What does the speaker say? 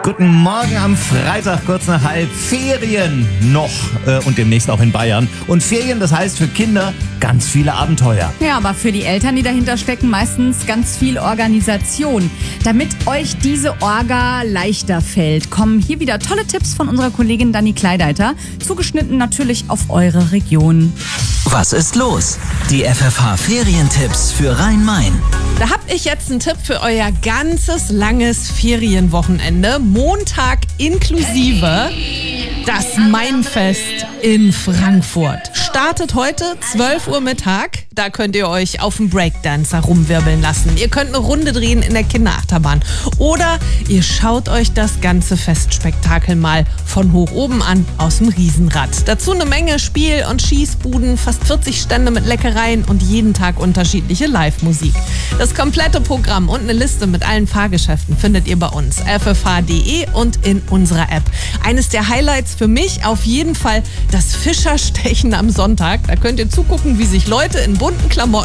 Guten Morgen am Freitag, kurz nach halb. Ferien noch und demnächst auch in Bayern. Und Ferien, das heißt für Kinder ganz viele Abenteuer. Ja, aber für die Eltern, die dahinter stecken, meistens ganz viel Organisation. Damit euch diese Orga leichter fällt, kommen hier wieder tolle Tipps von unserer Kollegin Dani Kleideiter, zugeschnitten natürlich auf eure Region. Was ist los? Die FFH-Ferientipps für Rhein-Main. Da habe ich jetzt einen Tipp für euer ganzes langes Ferienwochenende. Montag inklusive das Mainfest in Frankfurt. Startet heute 12 Uhr Mittag. Da könnt ihr euch auf dem Breakdancer rumwirbeln lassen. Ihr könnt eine Runde drehen in der Kinderachterbahn. Oder ihr schaut euch das ganze Festspektakel mal von hoch oben an aus dem Riesenrad. Dazu eine Menge Spiel- und Schießbuden, fast 40 Stände mit Leckereien und jeden Tag unterschiedliche Live-Musik. Das komplette Programm und eine Liste mit allen Fahrgeschäften findet ihr bei uns, ffh.de und in unserer App. Eines der Highlights für mich auf jeden Fall das Fischerstechen am Sonntag. Da könnt ihr zugucken, wie sich Leute in bunten Klamotten